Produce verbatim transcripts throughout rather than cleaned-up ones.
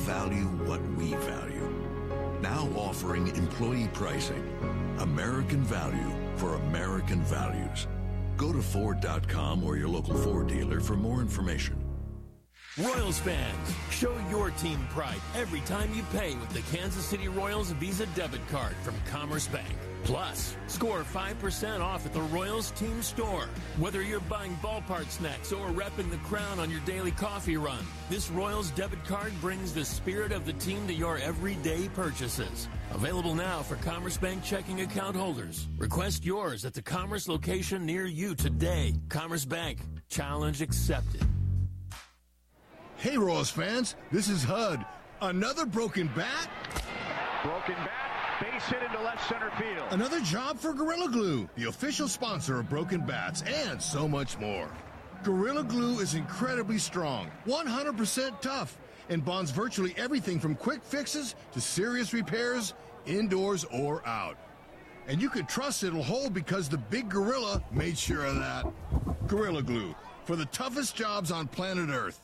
value what we value. Now offering employee pricing. American value for American values. Go to Ford dot com or your local Ford dealer for more information. Royals fans, show your team pride every time you pay with the Kansas City Royals Visa debit card from Commerce Bank. Plus, score five percent off at the Royals team store. Whether you're buying ballpark snacks or repping the crown on your daily coffee run, this Royals debit card brings the spirit of the team to your everyday purchases. Available now for Commerce Bank checking account holders. Request yours at the Commerce location near you today. Commerce Bank. Challenge accepted. Hey, Royals fans, this is H U D. Another broken bat? Broken bat, base hit into left center field. Another job for Gorilla Glue, the official sponsor of broken bats, and so much more. Gorilla Glue is incredibly strong, one hundred percent tough, and bonds virtually everything from quick fixes to serious repairs, indoors or out. And you can trust it'll hold because the big gorilla made sure of that. Gorilla Glue, for the toughest jobs on planet Earth.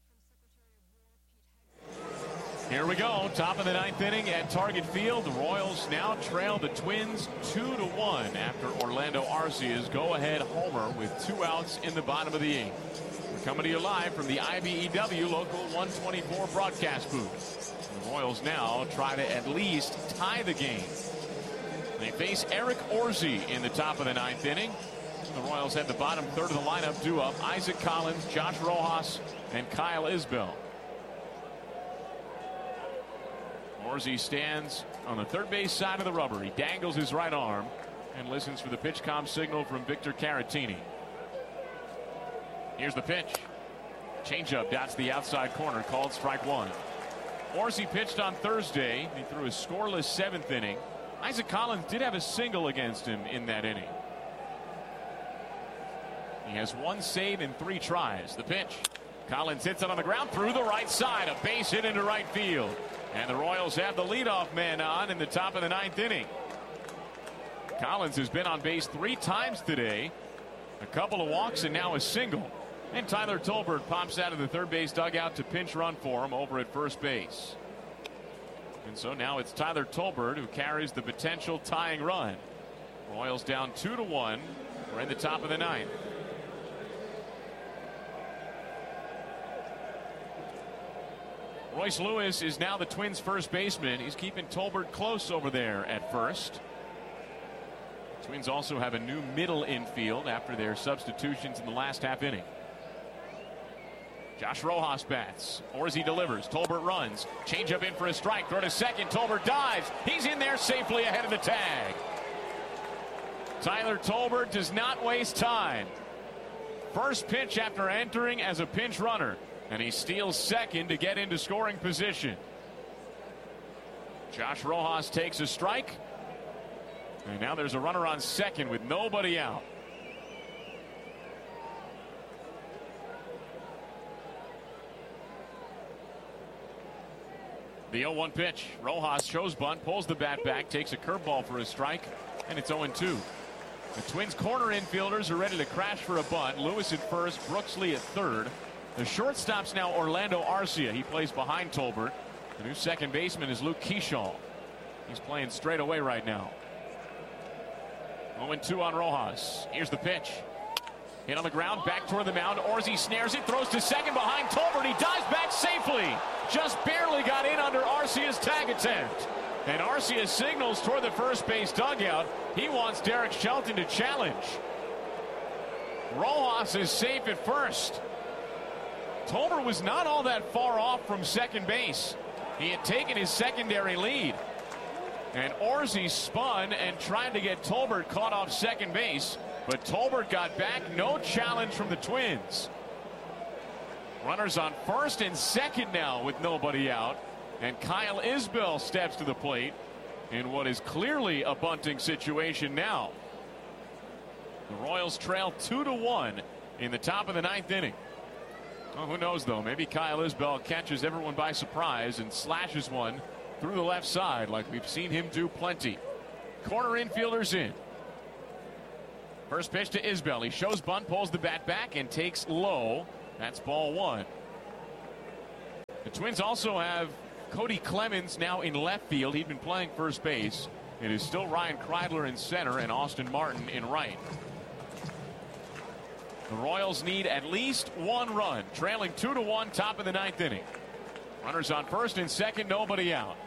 Here we go, top of the ninth inning at Target Field. The Royals now trail the Twins two to one after Orlando Arcia's go-ahead homer with two outs in the bottom of the eighth. We're coming to you live from the I B E W Local one twenty-four broadcast booth. The Royals now try to at least tie the game. They face Eric Orsi in the top of the ninth inning. The Royals had the bottom third of the lineup due up Isaac Collins, Josh Rojas, and Kyle Isbell. Orsi stands on the third base side of the rubber. He dangles his right arm and listens for the pitch comm signal from Victor Caratini. Here's the pitch. Changeup dots the outside corner, called strike one. Orsi pitched on Thursday. He threw a scoreless seventh inning. Isaac Collins did have a single against him in that inning. He has one save in three tries. The pitch. Collins hits it on the ground through the right side. A base hit into right field. And the Royals have the leadoff man on in the top of the ninth inning. Collins has been on base three times today. A couple of walks and now a single. And Tyler Tolbert pops out of the third base dugout to pinch run for him over at first base. And so now it's Tyler Tolbert who carries the potential tying run. Royals down two to one. We're in the top of the ninth. Royce Lewis is now the Twins' first baseman. He's keeping Tolbert close over there at first. Twins also have a new middle infield after their substitutions in the last half inning. Josh Rojas bats. Orsi delivers. Tolbert runs. Changeup in for a strike. Throw to second. Tolbert dives. He's in there safely ahead of the tag. Tyler Tolbert does not waste time. First pitch after entering as a pinch runner. And he steals second to get into scoring position. Josh Rojas takes a strike. And now there's a runner on second with nobody out. The oh one pitch. Rojas shows bunt, pulls the bat back, takes a curveball for a strike, and it's oh and two. The Twins corner infielders are ready to crash for a bunt. Lewis at first, Brooksley at third. The shortstop's now Orlando Arcia. He plays behind Tolbert. The new second baseman is Luke Keyshaw. He's playing straight away right now. oh and two on Rojas. Here's the pitch. Hit on the ground, back toward the mound. Orsi snares it, throws to second behind Tolbert. He dives back safely. Just barely got in under Arcia's tag attempt. And Arcia signals toward the first base dugout. He wants Derek Shelton to challenge. Rojas is safe at first. Tolbert was not all that far off from second base. He had taken his secondary lead. And Orsi spun and tried to get Tolbert caught off second base. But Tolbert got back. No challenge from the Twins. Runners on first and second now with nobody out. And Kyle Isbell steps to the plate in what is clearly a bunting situation now. The Royals trail two to one in the top of the ninth inning. Well, who knows, though? Maybe Kyle Isbell catches everyone by surprise and slashes one through the left side like we've seen him do plenty. Corner infielders in. First pitch to Isbell. He shows bunt, pulls the bat back, and takes low. That's ball one. The Twins also have Cody Clemens now in left field. He'd been playing first base. It is still Ryan Kreidler in center and Austin Martin in right. The Royals need at least one run, trailing two to one, top of the ninth inning. Runners on first and second, nobody out.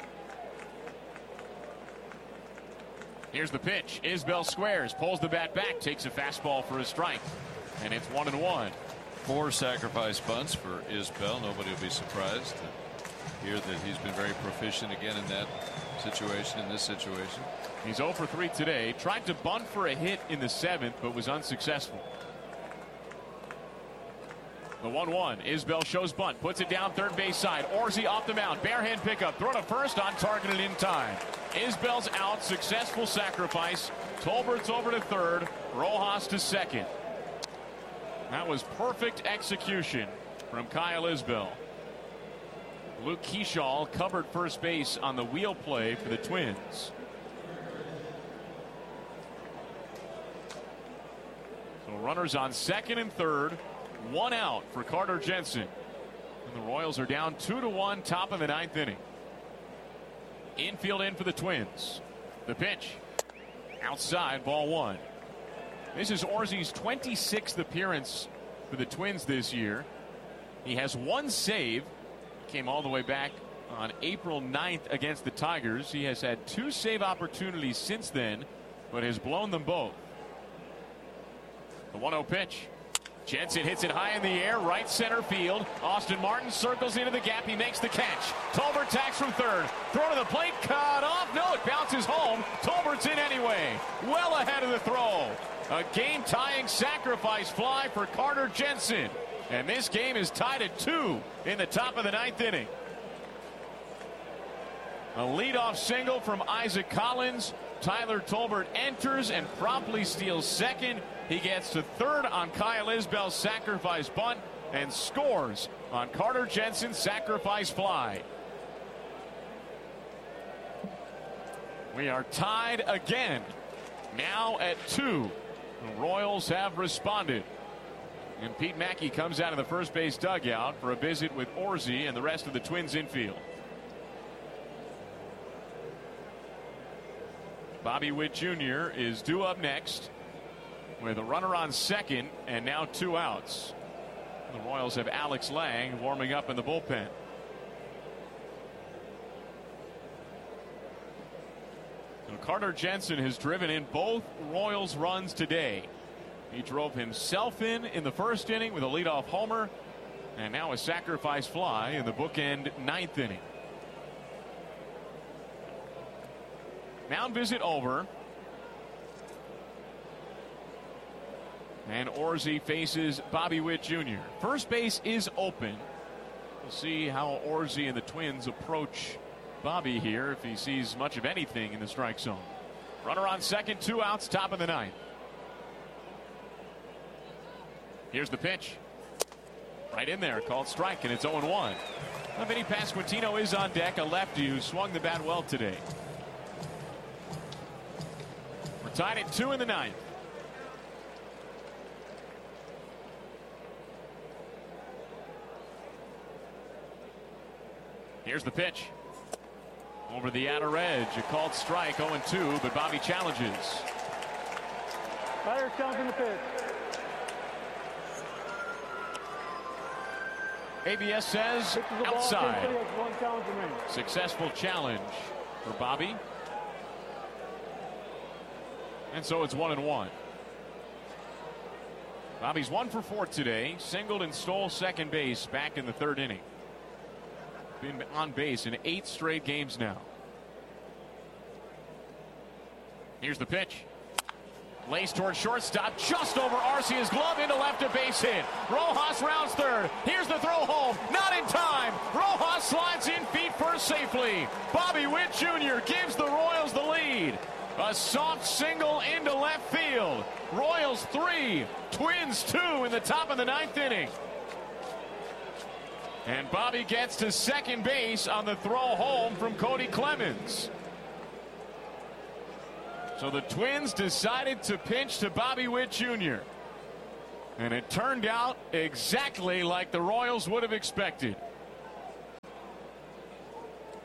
Here's the pitch. Isbell squares, pulls the bat back, takes a fastball for a strike, and it's one and one. Four sacrifice bunts for Isbell. Nobody will be surprised to hear that he's been very proficient again in that situation, in this situation. He's zero for three today. Tried to bunt for a hit in the seventh, but was unsuccessful. The one one. Isbell shows bunt, puts it down third base side. Orsi off the mound, barehand pickup, throw to first, on target and in time. Isbell's out, successful sacrifice. Tolbert's over to third, Rojas to second. That was perfect execution from Kyle Isbell. Luke Keyshaw covered first base on the wheel play for the Twins. So runners on second and third, one out for Carter Jensen. And the Royals are down two to one, top of the ninth inning. Infield in for the Twins. The pitch. Outside, ball one. This is Orsi's twenty-sixth appearance for the Twins this year. He has one save. Came all the way back on April ninth against the Tigers. He has had two save opportunities since then, but has blown them both. The one oh pitch. Jensen hits it high in the air, right center field. Austin Martin circles into the gap. He makes the catch. Tolbert tacks from third. Throw to the plate, cut off. No, it bounces home. Tolbert's in anyway. Well ahead of the throw. A game-tying sacrifice fly for Carter Jensen. And this game is tied at two in the top of the ninth inning. A leadoff single from Isaac Collins. Tyler Tolbert enters and promptly steals second. He gets to third on Kyle Isbell's sacrifice bunt and scores on Carter Jensen's sacrifice fly. We are tied again, now at two. The Royals have responded. And Pete Mackey comes out of the first base dugout for a visit with Orsi and the rest of the Twins infield. Bobby Witt Junior is due up next with a runner on second and now two outs. The Royals have Alex Lang warming up in the bullpen. So Carter Jensen has driven in both Royals runs today. He drove himself in in the first inning with a leadoff homer, and now a sacrifice fly in the bookend ninth inning. Mound visit over. And Orsi faces Bobby Witt Junior First base is open. We'll see how Orsi and the Twins approach Bobby here, if he sees much of anything in the strike zone. Runner on second, two outs, top of the ninth. Here's the pitch. Right in there, called strike, and it's oh one. Well, Vinny Pasquantino is on deck, a lefty who swung the bat well today. We're tied at two in the ninth. Here's the pitch. Over the outer edge, a called strike, oh two, but Bobby challenges. Fire challenging the pitch. A B S says outside. Successful challenge for Bobby. And so it's one and one. Bobby's one for four today. Singled and stole second base back in the third inning. Been on base in eight straight games now. Here's the pitch. Lays towards shortstop, just over Arcia's glove, into left, a base hit. Rojas rounds third. Here's the throw home, not in time. Rojas slides in feet first safely. Bobby Witt Junior gives the Royals the lead. A soft single into left field. Royals three, Twins two in the top of the ninth inning. And Bobby gets to second base on the throw home from Cody Clemens. So the Twins decided to pitch to Bobby Witt Junior And it turned out exactly like the Royals would have expected.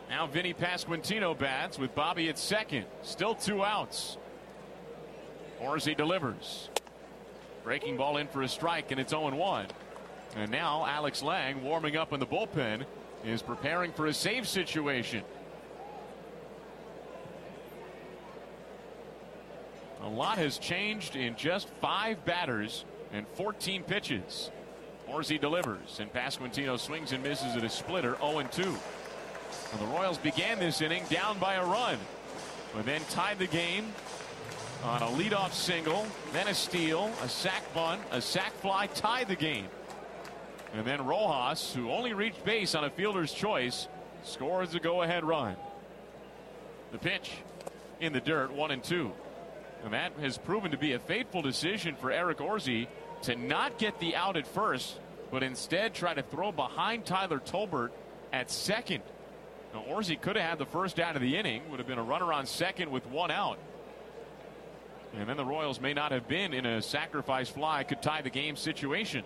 Now Vinny Pasquantino bats with Bobby at second. Still two outs. Orsey delivers. Breaking ball in for a strike, and it's oh one. And now Alex Lang, warming up in the bullpen, is preparing for a save situation. A lot has changed in just five batters and fourteen pitches. Orsey delivers, and Pasquantino swings and misses at a splitter, oh two. And the Royals began this inning down by a run, but then tied the game on a leadoff single, then a steal, a sac bunt, a sac fly, tied the game. And then Rojas, who only reached base on a fielder's choice, scores a go-ahead run. The pitch in the dirt, one and two. And that has proven to be a fateful decision for Eric Orsey to not get the out at first, but instead try to throw behind Tyler Tolbert at second. Now, Orsey could have had the first out of the inning, would have been a runner on second with one out. And then the Royals may not have been in a sacrifice fly, could tie the game situation.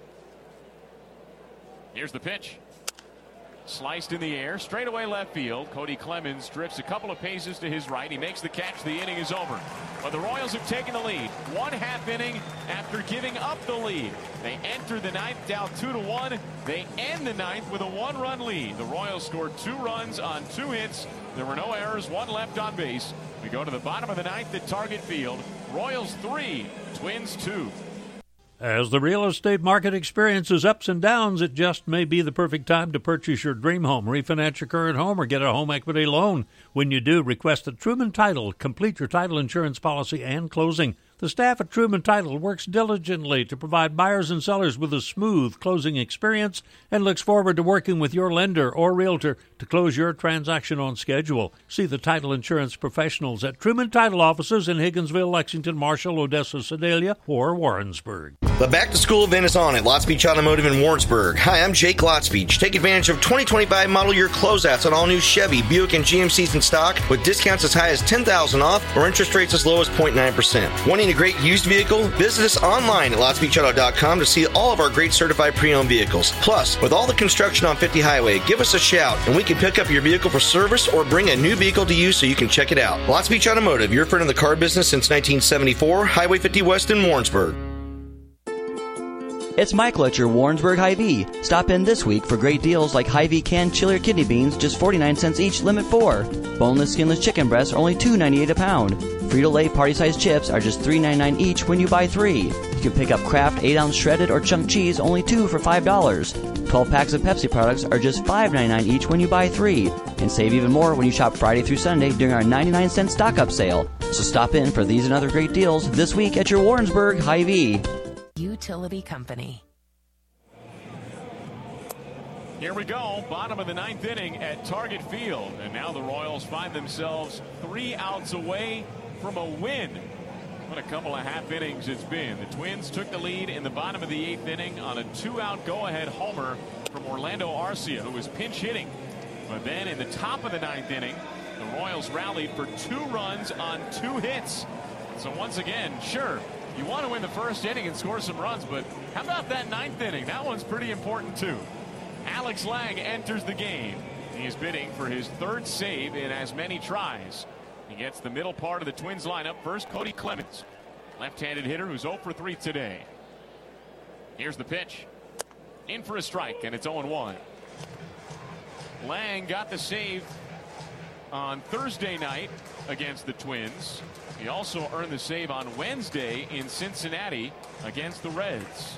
Here's the pitch. Sliced in the air, straight away left field. Cody Clemens drifts a couple of paces to his right. He makes the catch. The inning is over. But the Royals have taken the lead. One half inning after giving up the lead. They enter the ninth down two to one. They end the ninth with a one-run lead. The Royals scored two runs on two hits. There were no errors, one left on base. We go to the bottom of the ninth at Target Field. Royals three, Twins two. As the real estate market experiences ups and downs, it just may be the perfect time to purchase your dream home, refinance your current home, or get a home equity loan. When you do, request a Truman Title. Complete your title insurance policy and closing. The staff at Truman Title works diligently to provide buyers and sellers with a smooth closing experience and looks forward to working with your lender or realtor to close your transaction on schedule. See the title insurance professionals at Truman Title offices in Higginsville, Lexington, Marshall, Odessa, Sedalia, or Warrensburg. The back-to-school event is on at Lots Beach Automotive in Warrensburg. Hi, I'm Jake Lots Beach. Take advantage of twenty twenty-five model year closeouts on all new Chevy, Buick, and G M Cs in stock with discounts as high as ten thousand dollars off or interest rates as low as zero point nine percent. Wanting a great used vehicle? Visit us online at lots beach auto dot com to see all of our great certified pre-owned vehicles. Plus, with all the construction on fifty Highway, give us a shout and we can pick up your vehicle for service or bring a new vehicle to you so you can check it out. Lots Beach Automotive, your friend in the car business since nineteen seventy-four, Highway fifty West in Warrensburg. It's Michael at your Warrensburg Hy-Vee. Stop in this week for great deals like Hy-Vee canned chili or kidney beans, just forty-nine cents each, limit four. Boneless, skinless chicken breasts are only two ninety-eight a pound. Frito-Lay party-sized chips are just three ninety-nine each when you buy three. You can pick up Kraft eight ounce shredded or chunk cheese, only two for five dollars. twelve packs of Pepsi products are just five ninety-nine each when you buy three. And save even more when you shop Friday through Sunday during our ninety-nine cent stock-up sale. So stop in for these and other great deals this week at your Warrensburg Hy-Vee. Utility Company. Here we go, bottom of the ninth inning at Target Field. And now the Royals find themselves three outs away from a win. What a couple of half innings it's been. The Twins took the lead in the bottom of the eighth inning on a two-out go-ahead homer from Orlando Arcia, who was pinch hitting. But then in the top of the ninth inning, the Royals rallied for two runs on two hits. So once again, sure, you want to win the first inning and score some runs, but how about that ninth inning? That one's pretty important too. Alex Lang enters the game. He is bidding for his third save in as many tries. He gets the middle part of the Twins lineup. First, Cody Clemens, left-handed hitter who's oh for three today. Here's the pitch. In for a strike, and it's oh one. Lang got the save on Thursday night against the Twins. He also earned the save on Wednesday in Cincinnati against the Reds.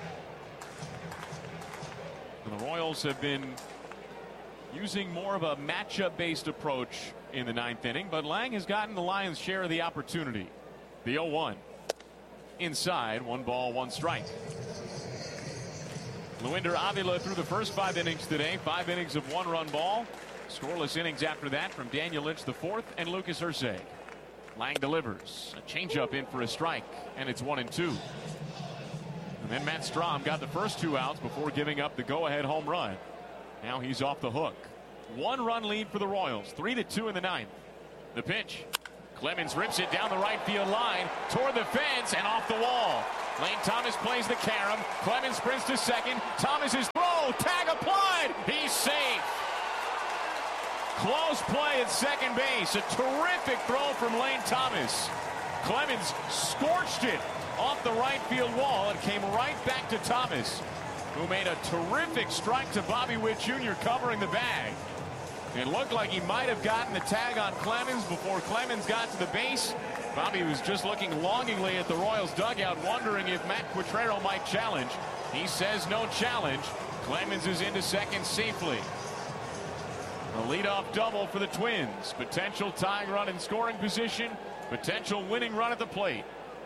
And the Royals have been using more of a matchup-based approach in the ninth inning, but Lang has gotten the Lions' share of the opportunity. The oh one. Inside, one ball, one strike. Luinder Avila through the first five innings today, five innings of one-run ball. Scoreless innings after that from Daniel Lynch the fourth and Lucas Ursay. Lang delivers a changeup in for a strike, and it's one and two. And then Matt Strahm got the first two outs before giving up the go-ahead home run. Now he's off the hook. One-run lead for the Royals, three to two in the ninth. The pitch. Clemens rips it down the right field line toward the fence and off the wall. Lane Thomas plays the carom. Clemens sprints to second. Thomas's throw, tag applied. He's safe. Close play at second base. A terrific throw from Lane Thomas. Clemens scorched it off the right field wall and came right back to Thomas, who made a terrific strike to Bobby Witt Junior covering the bag. It looked like he might have gotten the tag on Clemens before Clemens got to the base. Bobby was just looking longingly at the Royals dugout, wondering if Matt Quatrero might challenge. He says no challenge. Clemens is into second safely. A leadoff double for the Twins. Potential tying run in scoring position. Potential winning run at the plate.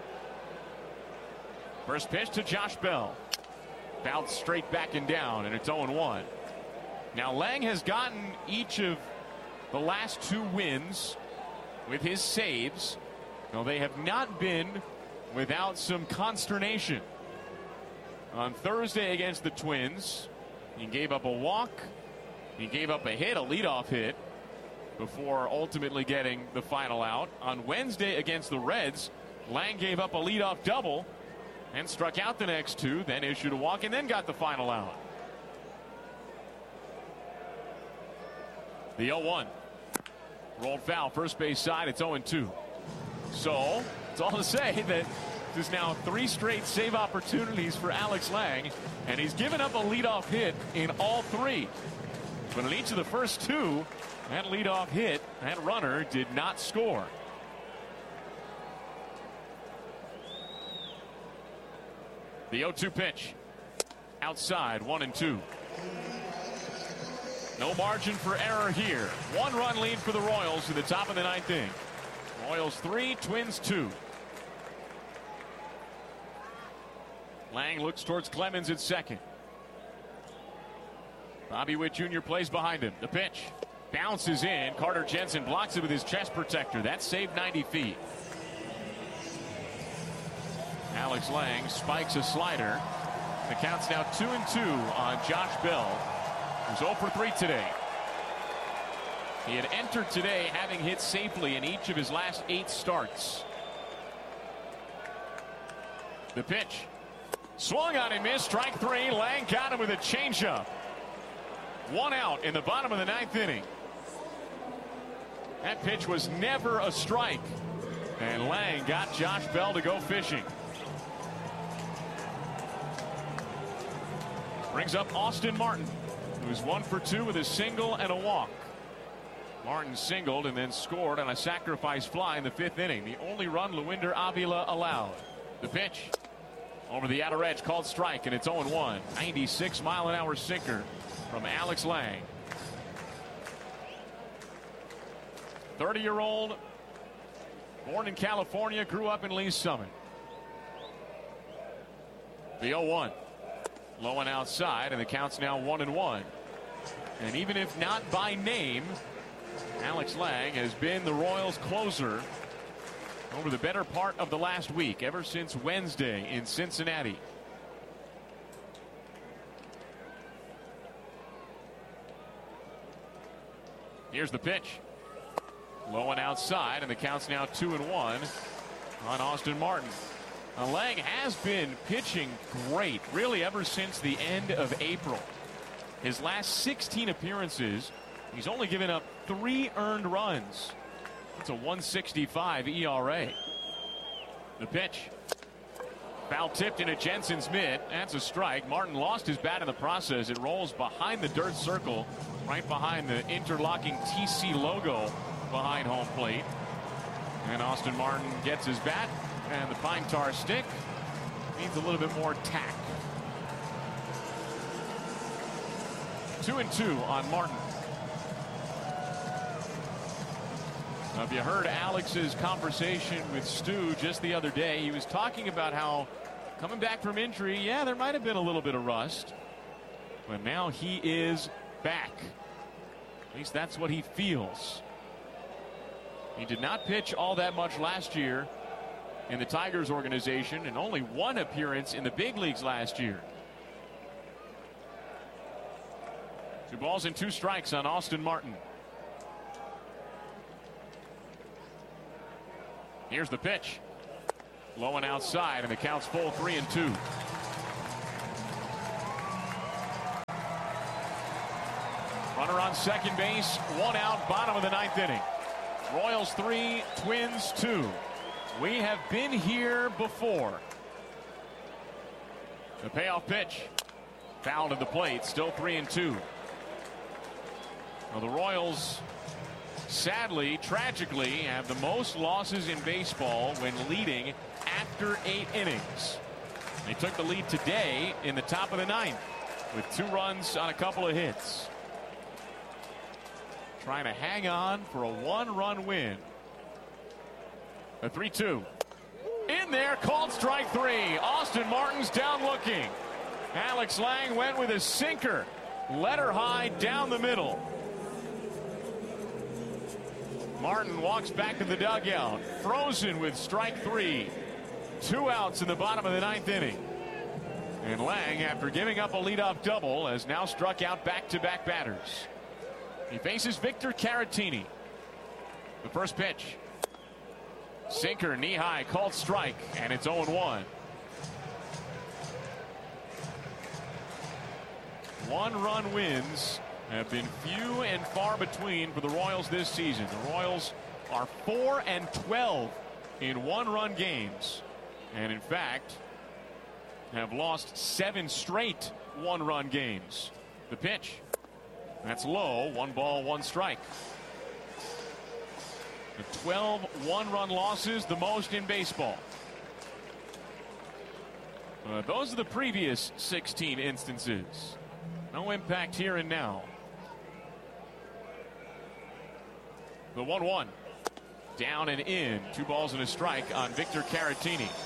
First pitch to Josh Bell. Bounced straight back and down, and it's oh one. Now Lang has gotten each of the last two wins with his saves. No, they have not been without some consternation. On Thursday against the Twins, he gave up a walk. He gave up a hit, a leadoff hit, before ultimately getting the final out. On Wednesday against the Reds, Lang gave up a leadoff double and struck out the next two, then issued a walk and then got the final out. The oh one. Rolled foul, first base side, it's oh two. So, it's all to say that there's now three straight save opportunities for Alex Lang, and he's given up a leadoff hit in all three. But in each of the first two, that leadoff hit, that runner did not score. The oh two pitch. Outside, one and two. No margin for error here. One run lead for the Royals in the top of the ninth inning. Royals three, Twins two. Lang looks towards Clemens at second. Bobby Witt Junior plays behind him. The pitch bounces in. Carter Jensen blocks it with his chest protector. That saved ninety feet. Alex Lang spikes a slider. The count's now two and two on Josh Bell, who's oh for three today. He had entered today having hit safely in each of his last eight starts. The pitch. Swung on and missed. Strike three. Lang got him with a changeup. One out in the bottom of the ninth inning. That pitch was never a strike. And Lang got Josh Bell to go fishing. Brings up Austin Martin, who's one for two with a single and a walk. Martin singled and then scored on a sacrifice fly in the fifth inning. The only run Luinder Avila allowed. The pitch over the outer edge, called strike, and it's oh one. ninety-six mile an hour sinker from Alex Lang. thirty year old, born in California, grew up in Lee's Summit. The oh one. Low and outside, and the count's now one and one. And even if not by name, Alex Lang has been the Royals' closer over the better part of the last week, ever since Wednesday in Cincinnati. Here's the pitch. Low and outside, and the count's now two and one on Austin Martin. Now, Lang has been pitching great, really, ever since the end of April. His last sixteen appearances, he's only given up three earned runs. It's a one sixty-five E R A. The pitch. Foul tipped into Jensen's mitt. That's a strike. Martin lost his bat in the process. It rolls behind the dirt circle, right behind the interlocking T C logo behind home plate. And Austin Martin gets his bat, and the pine tar stick needs a little bit more tack. Two and two on Martin. Now, if you heard Alex's conversation with Stu just the other day, he was talking about how coming back from injury, yeah, there might have been a little bit of rust, but now he is back. At least that's what he feels. He did not pitch all that much last year in the Tigers organization, and only one appearance in the big leagues last year. Two balls and two strikes on Austin Martin. Here's the pitch. Low and outside, and the count's full, three and two. Runner on second base, one out, bottom of the ninth inning. Royals three, Twins two. We have been here before. The payoff pitch. Foul to the plate, still three and two. Well, the Royals, sadly, tragically, have the most losses in baseball when leading after eight innings. They took the lead today in the top of the ninth with two runs on a couple of hits. Trying to hang on for a one-run win. A three two. In there, called strike three. Austin Martin's down looking. Alex Lang went with a sinker. Letter high down the middle. Martin walks back to the dugout. Frozen with strike three. Two outs in the bottom of the ninth inning. And Lang, after giving up a leadoff double, has now struck out back-to-back batters. He faces Victor Caratini. The first pitch. Sinker, knee high, called strike, and it's oh one. One-run wins have been few and far between for the Royals this season. The Royals are four and twelve in one-run games, and in fact have lost seven straight one-run games. The pitch. That's low. One ball, one strike. The twelve one-run losses, the most in baseball. Uh, those are the previous sixteen instances. No impact here and now. The one one. Down and in. Two balls and a strike on Victor Caratini.